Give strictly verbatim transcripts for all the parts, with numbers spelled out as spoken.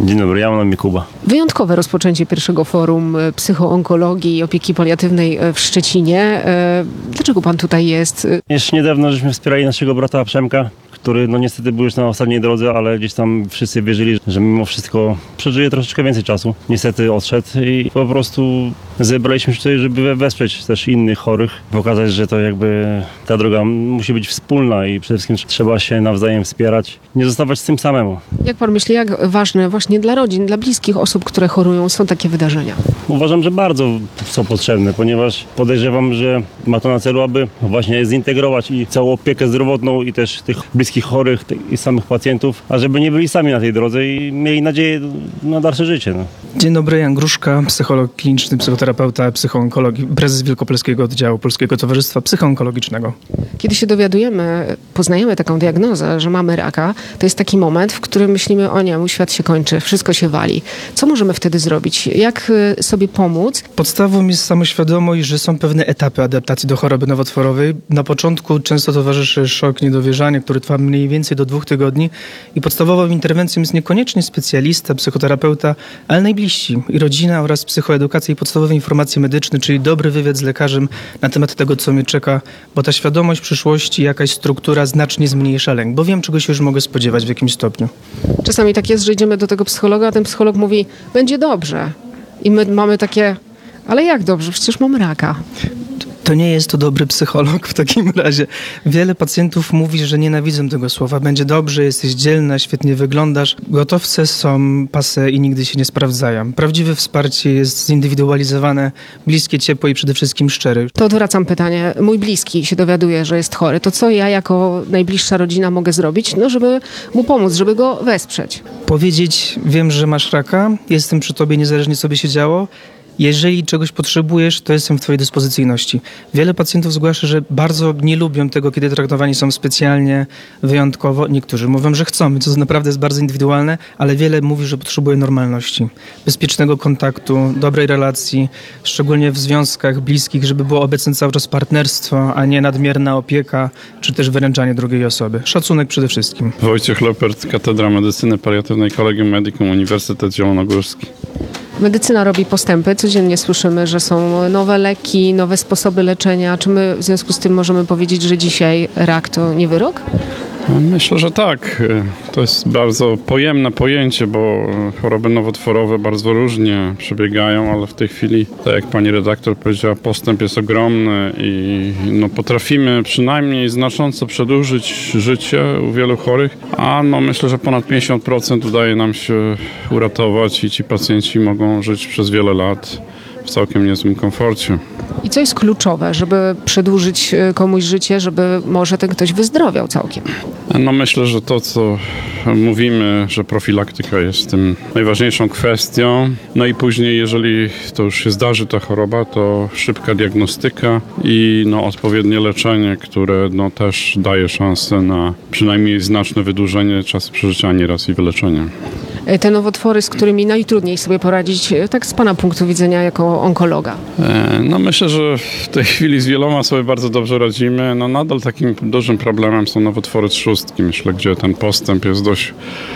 Dzień dobry, ja mam na imię Kuba. Wyjątkowe rozpoczęcie pierwszego forum psychoonkologii i opieki paliatywnej w Szczecinie. Dlaczego pan tutaj jest? Jeszcze niedawno żeśmy wspierali naszego brata Przemka, który no niestety był już na ostatniej drodze, ale gdzieś tam wszyscy wierzyli, że mimo wszystko przeżyje troszeczkę więcej czasu. Niestety odszedł i po prostu zebraliśmy się tutaj, żeby wesprzeć też innych chorych, pokazać, że to jakby ta droga musi być wspólna i przede wszystkim trzeba się nawzajem wspierać, nie zostawać z tym samemu. Jak pan myśli, jak ważne właśnie dla rodzin, dla bliskich osób, które chorują, są takie wydarzenia? Uważam, że bardzo są potrzebne, ponieważ podejrzewam, że ma to na celu, aby właśnie zintegrować i całą opiekę zdrowotną i też tych bliskich chorych i samych pacjentów, a żeby nie byli sami na tej drodze i mieli nadzieję na dalsze życie. No. Dzień dobry, Jan Gruszka, psycholog kliniczny, psychoterapeuta, psychoonkologii, prezes Wielkopolskiego Oddziału Polskiego Towarzystwa Psychoonkologicznego. Kiedy się dowiadujemy, poznajemy taką diagnozę, że mamy raka, to jest taki moment, w którym myślimy, o nie, mój świat się kończy, wszystko się wali. Co możemy wtedy zrobić? Jak sobie pomóc? Podstawą jest samoświadomość, że są pewne etapy adaptacji do choroby nowotworowej. Na początku często towarzyszy szok, niedowierzanie, który trwa mniej więcej do dwóch tygodni i podstawową interwencją jest niekoniecznie specjalista, psychoterapeuta, ale najbliżsi i rodzina oraz psychoedukacja i podstawowe informacje medyczne, czyli dobry wywiad z lekarzem na temat tego, co mnie czeka, bo ta świadomość przyszłości, jakaś struktura znacznie zmniejsza lęk, bo wiem, czego się już mogę spodziewać w jakimś stopniu. Czasami tak jest, że idziemy do tego psychologa, a ten psycholog mówi, będzie dobrze. I my mamy takie, ale jak dobrze? Przecież mam raka. To nie jest to dobry psycholog w takim razie. Wiele pacjentów mówi, że nienawidzą tego słowa. Będzie dobrze, jesteś dzielna, świetnie wyglądasz. Gotowce są passé i nigdy się nie sprawdzają. Prawdziwe wsparcie jest zindywidualizowane, bliskie, ciepłe i przede wszystkim szczere. To odwracam pytanie. Mój bliski się dowiaduje, że jest chory. To co ja jako najbliższa rodzina mogę zrobić, no żeby mu pomóc, żeby go wesprzeć? Powiedzieć, wiem, że masz raka, jestem przy tobie niezależnie co by się działo. Jeżeli czegoś potrzebujesz, to jestem w twojej dyspozycyjności. Wiele pacjentów zgłasza, że bardzo nie lubią tego, kiedy traktowani są specjalnie, wyjątkowo. Niektórzy mówią, że chcą, co naprawdę jest bardzo indywidualne, ale wiele mówi, że potrzebuje normalności, bezpiecznego kontaktu, dobrej relacji, szczególnie w związkach bliskich, żeby było obecne cały czas partnerstwo, a nie nadmierna opieka, czy też wyręczanie drugiej osoby. Szacunek przede wszystkim. Wojciech Lepert, Katedra Medycyny Paliatywnej Collegium Medicum, Uniwersytet Zielonogórski. Medycyna robi postępy. Codziennie słyszymy, że są nowe leki, nowe sposoby leczenia. Czy my w związku z tym możemy powiedzieć, że dzisiaj rak to nie wyrok? Myślę, że tak. To jest bardzo pojemne pojęcie, bo choroby nowotworowe bardzo różnie przebiegają, ale w tej chwili, tak jak pani redaktor powiedziała, postęp jest ogromny i no, potrafimy przynajmniej znacząco przedłużyć życie u wielu chorych, a no, myślę, że ponad pięćdziesiąt procent udaje nam się uratować i ci pacjenci mogą żyć przez wiele lat w całkiem niezłym komforcie. I co jest kluczowe, żeby przedłużyć komuś życie, żeby może ten ktoś wyzdrowiał całkiem? No myślę, że to, co mówimy, że profilaktyka jest tym najważniejszą kwestią. No i później, jeżeli to już się zdarzy ta choroba, to szybka diagnostyka i no, odpowiednie leczenie, które no, też daje szansę na przynajmniej znaczne wydłużenie czasu przeżycia, a nieraz i wyleczenie. Te nowotwory, z którymi najtrudniej sobie poradzić, tak z pana punktu widzenia jako onkologa? No myślę, że w tej chwili z wieloma sobie bardzo dobrze radzimy. No nadal takim dużym problemem są nowotwory trzustki, myślę, gdzie ten postęp jest dość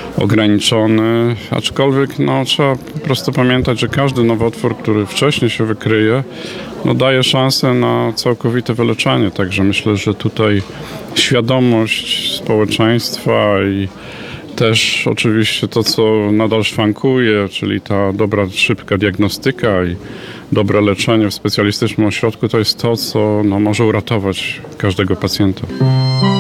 ograniczony, aczkolwiek no, trzeba po prostu pamiętać, że każdy nowotwór, który wcześniej się wykryje, no, daje szansę na całkowite wyleczenie. Także myślę, że tutaj świadomość społeczeństwa i też oczywiście to, co nadal szwankuje, czyli ta dobra, szybka diagnostyka i dobre leczenie w specjalistycznym ośrodku, to jest to, co no, może uratować każdego pacjenta.